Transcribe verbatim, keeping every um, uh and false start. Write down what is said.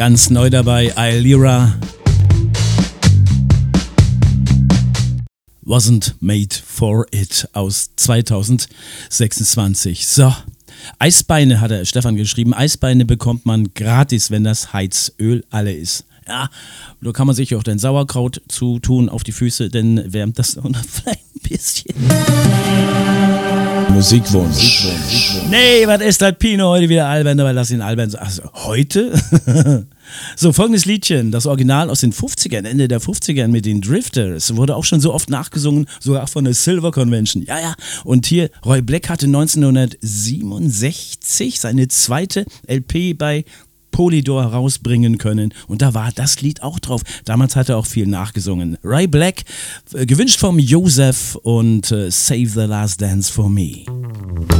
Ganz neu dabei, Illyra. Wasn't Made for It aus zweitausendsechsundzwanzig. So, Eisbeine hat der Stefan geschrieben. Eisbeine bekommt man gratis, wenn das Heizöl alle ist. Ja, da kann man sich auch den Sauerkraut zutun auf die Füße, denn wärmt das auch noch vielleicht ein bisschen. Musikwunsch. Nee, was ist das, Pino? Heute wieder albern, aber lass ihn albern. Also, heute? So, folgendes Liedchen, das Original aus den fünfzigern, Ende der fünfziger mit den Drifters, wurde auch schon so oft nachgesungen, sogar von der Silver Convention. Ja, ja, und hier, Roy Black hatte neunzehnhundertsiebenundsechzig seine zweite L P bei Polydor rausbringen können und da war das Lied auch drauf. Damals hat er auch viel nachgesungen. Roy Black, äh, gewünscht vom Joseph und äh, Save the Last Dance for Me.